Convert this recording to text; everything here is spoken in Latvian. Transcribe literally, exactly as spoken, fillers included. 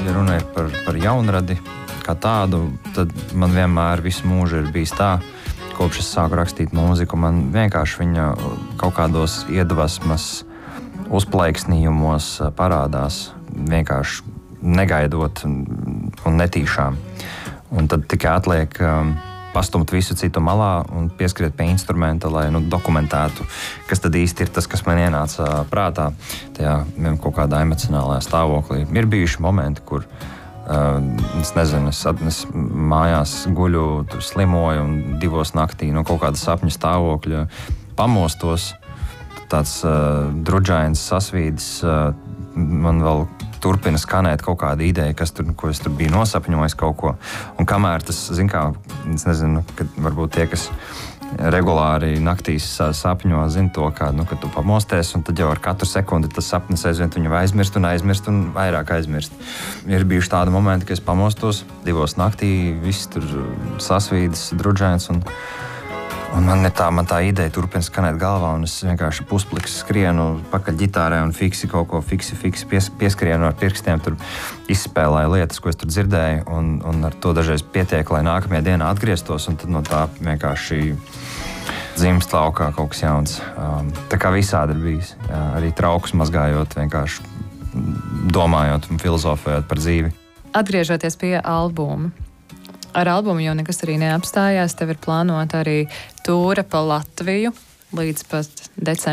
ja runa ir par, par jaunradi kā tādu, tad man vienmēr visu mūžu ir bijis tā, kopš es sāku rakstīt mūziku, man vienkārši viņa kaut kādos iedvesmas uzplaiksnījumos parādās, vienkārši negaidot un, un netīšām. Un tad tikai atliek um, pastumt visu citu malā un pieskriet pie instrumenta, lai nu, dokumentētu, kas tad īsti ir tas, kas man ienāca prātā, tajā kaut kādā emocionālajā stāvoklī. Ir bijuši momenti, kur uh, es nezinu, es, es mājās guļu, tur slimoju un divos naktī no kaut kāda sapņu stāvokļa pamostos. Tāds uh, drudžains sasvīdis, uh, man vēl turpina skanēt kaut kāda ideja, kas tur, ko es tur biju nosapņojis kaut ko. Un kamēr tas, zin kā, es nezinu, kad varbūt tie, kas regulāri naktīs sapņo, zin to, kā, nu, kad tu pamosties, un tad jau ar katru sekundi tas sapnis aizvien viņu aizmirst un aizmirst un vairāk aizmirst. Ir bijuši tādi momenti, ka es pamostos divos naktī, viss tur sasvīdis, drudžains, un Un man, tā, man tā ideja turpina skanēt galvā, un es vienkārši puspliks skrienu pakaļ ģitārē un fiksi kaut ko fiksi, fiksi pies, pieskrienu ar pirkstiem, tur izspēlēju lietas, ko es tur dzirdēju, un, un ar to dažreiz pietiek, lai nākamajā dienā atgrieztos, un tad no tā vienkārši dzimst laukā kaut kas jauns. Um, tā kā visādi ir bijis, jā, arī traukus mazgājot, vienkārši domājot un filozofējot par dzīvi. Atgriežoties pie albuma. Ar albumu jau nekas arī neapstājās. Tev ir plānota arī tūre pa Latviju līdz pat decembrim.